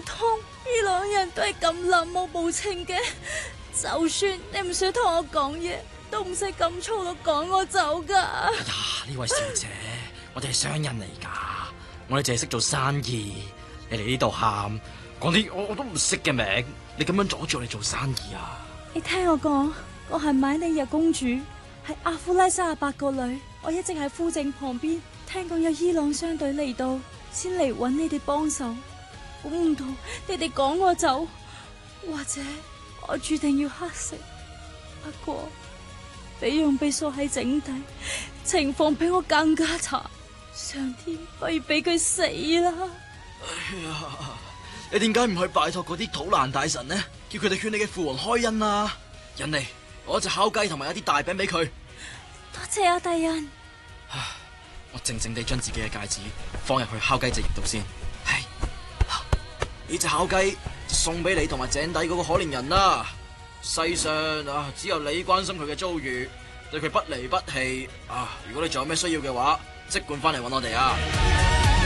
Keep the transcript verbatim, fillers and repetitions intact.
通呢兩人都係咁冷漠無情嘅？就算你唔想同我講嘢，都唔使咁粗魯趕我走噶。 哎呀，呢位小姐，我哋係商人嚟噶，我哋淨係識做生意。你嚟呢度喊，講啲我我都唔識嘅名，你咁樣阻住我哋做生意啊？ 你聽我講，我係米莉亞公主，係阿夫拉沙亞伯個女。我一直喺夫正旁邊，聽講有伊朗商隊嚟到，先嚟揾你哋幫手。估唔到你哋趕我走，或者我注定要乞食。不過比用被鎖喺井底，情況比我更加慘。上天不如俾佢死啦！ 哎呀，你點解唔去拜託嗰啲土蘭大臣呢？叫佢哋勸你嘅父王開恩啊！人嚟，攞隻烤雞同埋一啲大餅俾佢。 多謝啊，大人。 我靜靜地將自己嘅戒指放入去烤雞隻翼度先。係，呢隻烤雞就送俾你同埋井底嗰個可憐人啦。世上啊，只有你關心佢嘅遭遇，對佢不離不棄啊！如果你仲有咩需要嘅話，即管翻嚟揾我哋啊！